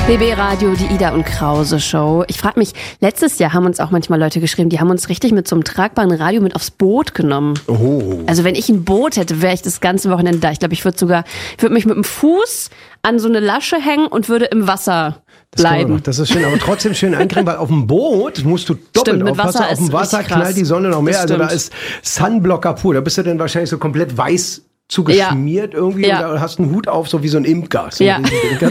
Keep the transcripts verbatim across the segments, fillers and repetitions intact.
B B Radio, die Ida und Krause Show. Ich frage mich, letztes Jahr haben uns auch manchmal Leute geschrieben, die haben uns richtig mit so einem tragbaren Radio mit aufs Boot genommen. Oh. Also wenn ich ein Boot hätte, wäre ich das ganze Wochenende da. Ich glaube, ich würde sogar, ich würde mich mit dem Fuß an so eine Lasche hängen und würde im Wasser bleiben. Das, das ist schön, aber trotzdem schön eincremen, weil auf dem Boot musst du doppelt Stimmt, mit aufpassen. Wasser Auf dem ist Wasser richtig knallt krass. die Sonne noch mehr. Das Also da stimmt. ist Sunblocker pur. Da bist du dann wahrscheinlich so komplett weiß zugeschmiert ja. irgendwie ja. und da hast einen Hut auf, so wie so ein Imker. So ja. ein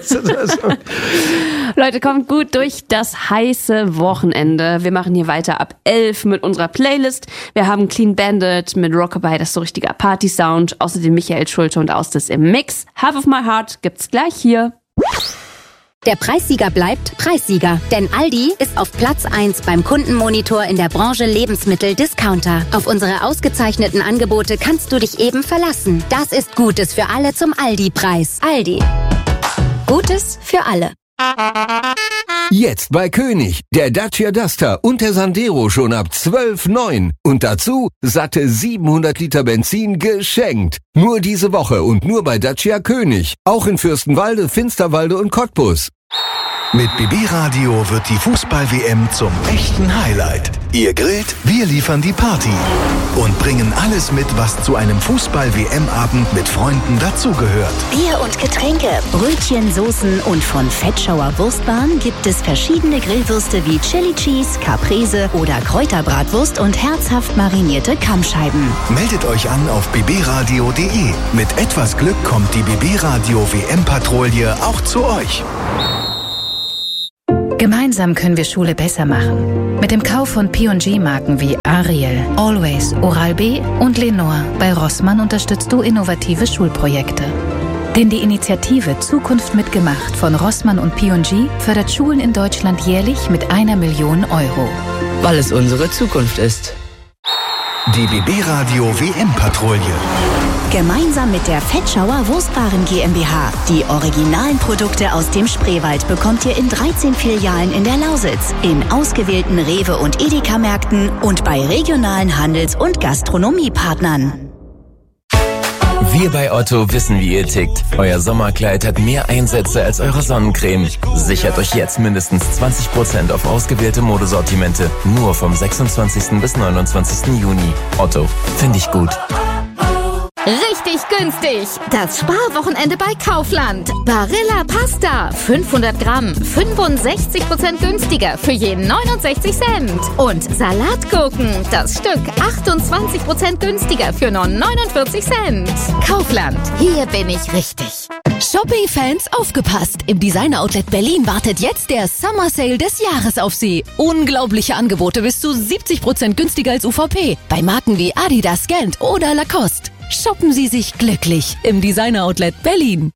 Leute, kommt gut durch das heiße Wochenende. Wir machen hier weiter ab elf mit unserer Playlist. Wir haben Clean Bandit mit Rockabye, das ist so richtiger Party-Sound. Außerdem Michael Schulte und Austis im Mix. Half of My Heart gibt's gleich hier. Der Preissieger bleibt Preissieger, denn Aldi ist auf Platz eins beim Kundenmonitor in der Branche Lebensmittel-Discounter. Auf unsere ausgezeichneten Angebote kannst du dich eben verlassen. Das ist Gutes für alle zum Aldi-Preis. Aldi. Gutes für alle. Jetzt bei König, der Dacia Duster und der Sandero schon ab zwölf Komma neun. Und dazu satte siebenhundert Liter Benzin geschenkt. Nur diese Woche und nur bei Dacia König. Auch in Fürstenwalde, Finsterwalde und Cottbus. Mit B B Radio wird die Fußball-W M zum echten Highlight. Ihr grillt, wir liefern die Party und bringen alles mit, was zu einem Fußball-W M-Abend mit Freunden dazugehört. Bier und Getränke, Brötchen, Soßen und von Fettschauer Wurstbahn gibt es verschiedene Grillwürste wie Chili Cheese, Caprese oder Kräuterbratwurst und herzhaft marinierte Kammscheiben. Meldet euch an auf b b radio punkt d e. Mit etwas Glück kommt die B B Radio W M-Patrouille auch zu euch. Gemeinsam können wir Schule besser machen. Mit dem Kauf von P und G-Marken wie Ariel, Always, Oral-B und Lenore bei Rossmann unterstützt du innovative Schulprojekte. Denn die Initiative Zukunft mitgemacht von Rossmann und P und G fördert Schulen in Deutschland jährlich mit einer Million Euro. Weil es unsere Zukunft ist. Die B B Radio W M-Patrouille. Gemeinsam mit der Fettschauer Wurstbaren GmbH. Die originalen Produkte aus dem Spreewald bekommt ihr in dreizehn Filialen in der Lausitz, in ausgewählten Rewe- und Edeka-Märkten und bei regionalen Handels- und Gastronomiepartnern. Wir bei Otto wissen, wie ihr tickt. Euer Sommerkleid hat mehr Einsätze als eure Sonnencreme. Sichert euch jetzt mindestens zwanzig Prozent auf ausgewählte Modesortimente. Nur vom sechsundzwanzigsten bis neunundzwanzigsten Juni. Otto, finde ich gut. Richtig günstig! Das Sparwochenende bei Kaufland. Barilla Pasta, fünfhundert Gramm, fünfundsechzig Prozent günstiger für je neunundsechzig Cent. Und Salatgurken, das Stück achtundzwanzig Prozent günstiger für nur neunundvierzig Cent. Kaufland, hier bin ich richtig. Shopping-Fans, aufgepasst! Im Designer-Outlet Berlin wartet jetzt der Summer Sale des Jahres auf Sie. Unglaubliche Angebote bis zu siebzig Prozent günstiger als U V P. Bei Marken wie Adidas, Gant oder Lacoste. Shoppen Sie sich glücklich im Designer-Outlet Berlin.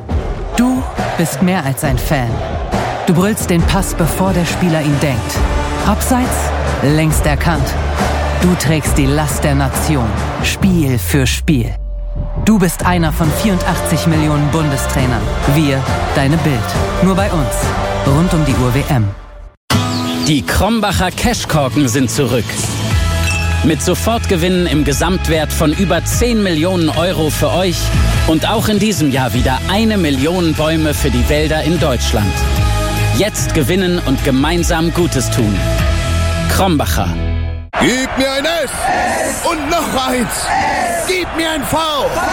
Du bist mehr als ein Fan. Du brüllst den Pass, bevor der Spieler ihn denkt. Abseits, längst erkannt. Du trägst die Last der Nation, Spiel für Spiel. Du bist einer von vierundachtzig Millionen Bundestrainern. Wir, deine Bild. Nur bei uns. Rund um die Uhr W M. Die Krombacher Cashkorken sind zurück. Mit Sofortgewinnen im Gesamtwert von über zehn Millionen Euro für euch und auch in diesem Jahr wieder eine Million Bäume für die Wälder in Deutschland. Jetzt gewinnen und gemeinsam Gutes tun. Krombacher. Gib mir ein S und noch eins. Gib mir ein V.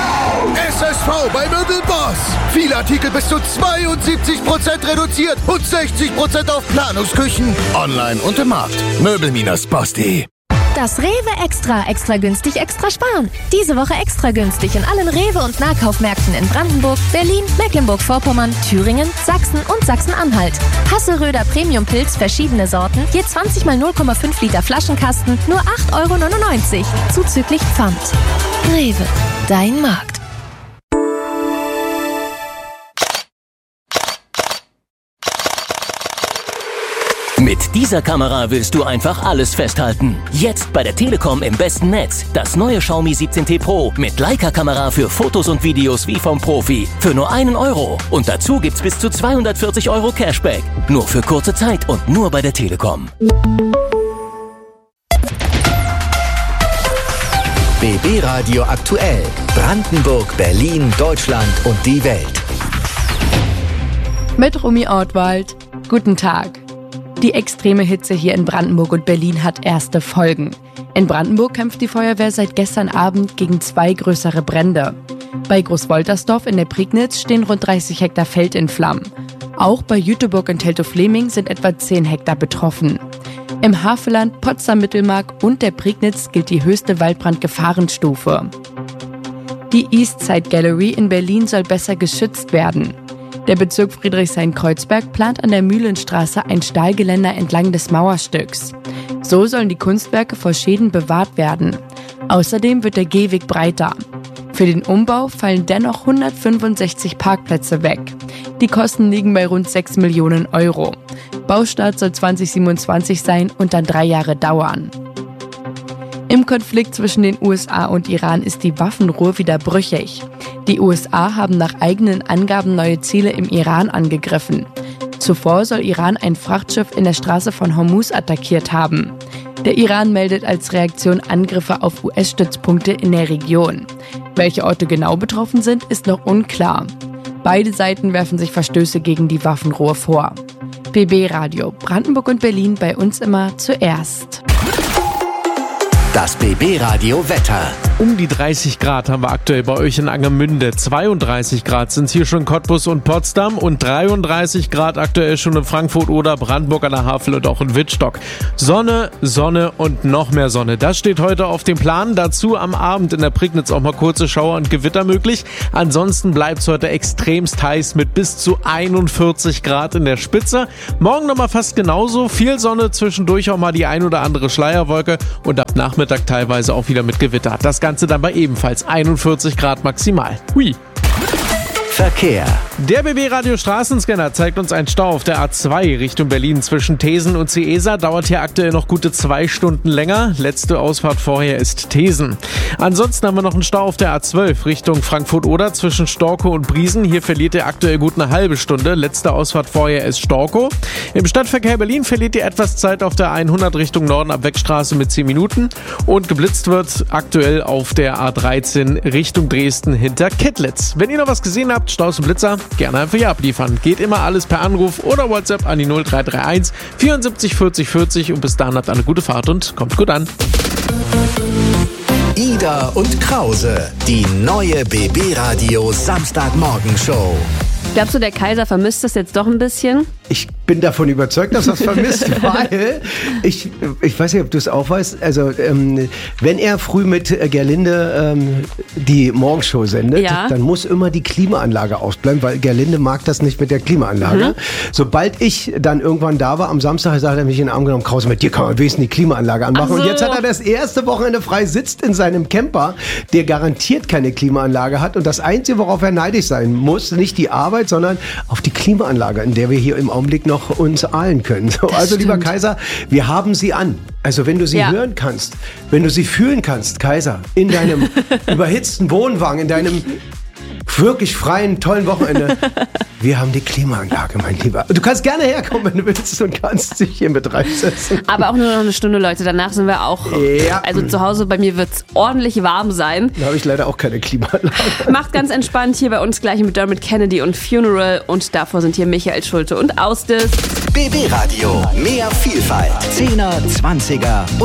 S S V bei Möbelboss. Viele Artikel bis zu zweiundsiebzig Prozent reduziert und sechzig Prozent auf Planungsküchen. Online und im Markt. Möbel-boss punkt de. Das Rewe Extra, extra günstig, extra sparen. Diese Woche extra günstig in allen Rewe- und Nahkaufmärkten in Brandenburg, Berlin, Mecklenburg-Vorpommern, Thüringen, Sachsen und Sachsen-Anhalt. Hasseröder Premium Pilz, verschiedene Sorten, je zwanzig mal null Komma fünf Liter Flaschenkasten, nur acht Euro neunundneunzig, zuzüglich Pfand. Rewe, dein Markt. Mit dieser Kamera willst du einfach alles festhalten. Jetzt bei der Telekom im besten Netz. Das neue Xiaomi siebzehn T Pro mit Leica-Kamera für Fotos und Videos wie vom Profi. Für nur einen Euro. Und dazu gibt's bis zu zweihundertvierzig Euro Cashback. Nur für kurze Zeit und nur bei der Telekom. B B Radio aktuell. Brandenburg, Berlin, Deutschland und die Welt. mit Rumi Ortwald. Guten Tag. Die extreme Hitze hier in Brandenburg und Berlin hat erste Folgen. In Brandenburg kämpft die Feuerwehr seit gestern Abend gegen zwei größere Brände. Bei Großwoltersdorf in der Prignitz stehen rund dreißig Hektar Feld in Flammen. Auch bei Jüterbog und Teltow-Fleming sind etwa zehn Hektar betroffen. Im Havelland, Potsdam-Mittelmark und der Prignitz gilt die höchste Waldbrandgefahrenstufe. Die Eastside Gallery in Berlin soll besser geschützt werden. Der Bezirk Friedrichshain-Kreuzberg plant an der Mühlenstraße ein Stahlgeländer entlang des Mauerstücks. So sollen die Kunstwerke vor Schäden bewahrt werden. Außerdem wird der Gehweg breiter. Für den Umbau fallen dennoch hundertfünfundsechzig Parkplätze weg. Die Kosten liegen bei rund sechs Millionen Euro. Baustart soll zwanzig siebenundzwanzig sein und dann drei Jahre dauern. Im Konflikt zwischen den U S A und Iran ist die Waffenruhe wieder brüchig. Die U S A haben nach eigenen Angaben neue Ziele im Iran angegriffen. Zuvor soll Iran ein Frachtschiff in der Straße von Hormuz attackiert haben. Der Iran meldet als Reaktion Angriffe auf U S-Stützpunkte in der Region. Welche Orte genau betroffen sind, ist noch unklar. Beide Seiten werfen sich Verstöße gegen die Waffenruhe vor. B B Radio, Brandenburg und Berlin, bei uns immer zuerst. Das B B Radio Wetter. Um die dreißig Grad haben wir aktuell bei euch in Angermünde. zweiunddreißig Grad sind es hier schon in Cottbus und Potsdam und dreiunddreißig Grad aktuell schon in Frankfurt oder Brandenburg an der Havel und auch in Wittstock. Sonne, Sonne und noch mehr Sonne. Das steht heute auf dem Plan. Dazu am Abend in der Prignitz auch mal kurze Schauer und Gewitter möglich. Ansonsten bleibt es heute extremst heiß mit bis zu einundvierzig Grad in der Spitze. Morgen nochmal fast genauso. Viel Sonne, zwischendurch auch mal die ein oder andere Schleierwolke und ab Nachmittag teilweise auch wieder mit Gewitter. Das Ganze dann bei ebenfalls einundvierzig Grad maximal. Hui. Verkehr. Der B B Radio Straßenscanner zeigt uns einen Stau auf der A zwei Richtung Berlin zwischen Thesen und Ciesa. Dauert hier aktuell noch gute zwei Stunden länger. Letzte Ausfahrt vorher ist Thesen. Ansonsten haben wir noch einen Stau auf der A zwölf Richtung Frankfurt-Oder zwischen Storkow und Briesen. Hier verliert ihr aktuell gut eine halbe Stunde. Letzte Ausfahrt vorher ist Storkow. Im Stadtverkehr Berlin verliert ihr etwas Zeit auf der hundert Richtung Norden ab Wegstraße mit zehn Minuten. Und geblitzt wird aktuell auf der A dreizehn Richtung Dresden hinter Kittlitz. Wenn ihr noch was gesehen habt, Staus und Blitzer, gerne einfach hier abliefern. Geht immer alles per Anruf oder WhatsApp an die null drei drei eins vierundsiebzig vierzig vierzig und bis dahin habt eine gute Fahrt und kommt gut an. Ida und Krause, die neue B B Radio Samstagmorgenshow. Glaubst du, der Kaiser vermisst das jetzt doch ein bisschen? Ich bin davon überzeugt, dass er es vermisst, weil ich, ich weiß nicht, ob du es auch weißt, also ähm, wenn er früh mit Gerlinde ähm, die Morgenshow sendet, ja. dann muss immer die Klimaanlage ausbleiben, weil Gerlinde mag das nicht mit der Klimaanlage. Mhm. Sobald ich dann irgendwann da war, am Samstag hat er mich in den Arm genommen, Krause, mit dir kann man wenigstens die Klimaanlage anmachen. So. Und jetzt hat er das erste Wochenende frei, sitzt in seinem Camper, der garantiert keine Klimaanlage hat. Und das Einzige, worauf er neidisch sein muss, nicht die Arbeit, sondern auf die Klimaanlage, in der wir hier im Augenblick noch uns ahlen können. So, also, lieber Kaiser, wir haben sie an. Also, wenn du sie ja. hören kannst, wenn du sie fühlen kannst, Kaiser, in deinem überhitzten Wohnwagen, in deinem wirklich freien, tollen Wochenende. Wir haben die Klimaanlage, mein Lieber. Du kannst gerne herkommen, wenn du willst und kannst dich hier mit reinsetzen. Aber auch nur noch eine Stunde, Leute. Danach sind wir auch, ja. also zu Hause, bei mir wird es ordentlich warm sein. Da habe ich leider auch keine Klimaanlage. Macht ganz entspannt hier bei uns gleich mit Dermot Kennedy und Funeral. Und davor sind hier Michael Schulte und Austis. B B Radio, mehr Vielfalt. Zehner, Zwanziger